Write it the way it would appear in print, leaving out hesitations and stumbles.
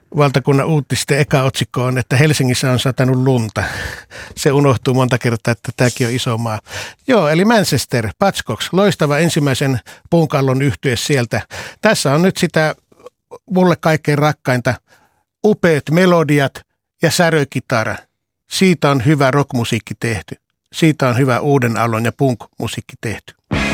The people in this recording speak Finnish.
valtakunnan uutisten eka otsikko on, että Helsingissä on satanut lunta. Se unohtuu monta kertaa, että tämäkin on iso maa. Joo, eli Manchester, Buzzcocks, loistava ensimmäisen punkallon yhtye sieltä. Tässä on nyt sitä mulle kaikkein rakkainta, upeat melodiat ja särökitara. Siitä on hyvä rockmusiikki tehty. Siitä on hyvä uuden aallon ja punk-musiikki tehty.